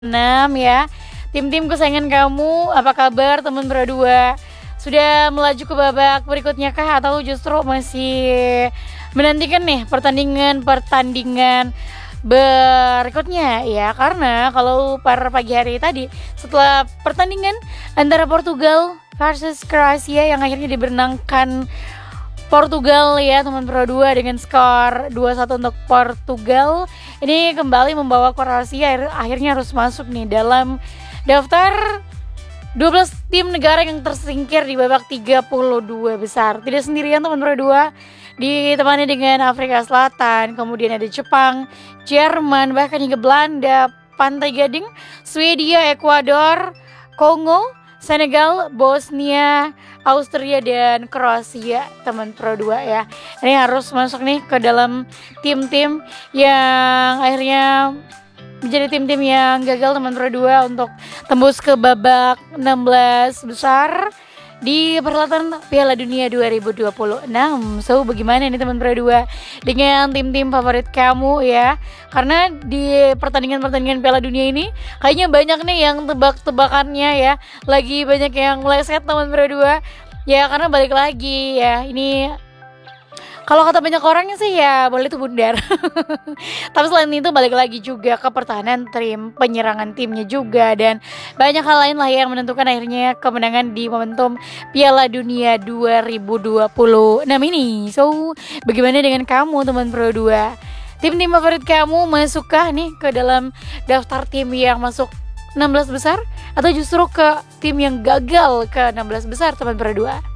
6 ya. Tim-tim kesayangan kamu, apa kabar teman berdua? Sudah melaju ke babak berikutnya kah atau justru masih menantikan nih pertandingan berikutnya ya? Karena kalau per pagi hari tadi setelah pertandingan antara Portugal versus Kroasia yang akhirnya dimenangkan Portugal ya teman Pro 2 dengan skor 2-1 untuk Portugal. Ini kembali membawa Kroasia akhirnya harus masuk nih dalam daftar 12 tim negara yang tersingkir di babak 32 besar. Tidak sendirian teman Pro 2, ditemani dengan Afrika Selatan, kemudian ada Jepang, Jerman, bahkan hingga Belanda, Pantai Gading, Swedia, Ekuador, Kongo, Senegal, Bosnia, Austria, dan Kroasia teman Pro 2 ya. Ini harus masuk nih ke dalam tim-tim yang akhirnya menjadi tim-tim yang gagal teman Pro 2 untuk tembus ke babak 16 besar di perhelatan Piala Dunia 2026. So bagaimana nih teman Pro 2 dengan tim-tim favorit kamu ya? Karena di pertandingan Piala Dunia ini kayaknya banyak nih yang tebak-tebakannya ya. Lagi banyak yang meleset teman Pro 2. Ya karena balik lagi ya. Ini kalau kata banyak orangnya sih ya boleh tuh bundar. Tapi selain itu balik lagi juga ke pertahanan tim, penyerangan timnya juga, dan banyak hal lain lah yang menentukan akhirnya kemenangan di momentum Piala Dunia 2026 ini. So bagaimana dengan kamu teman Pro 2? Tim-tim favorit kamu masukkah nih ke dalam daftar tim yang masuk 16 besar atau justru ke tim yang gagal ke 16 besar teman Pro 2?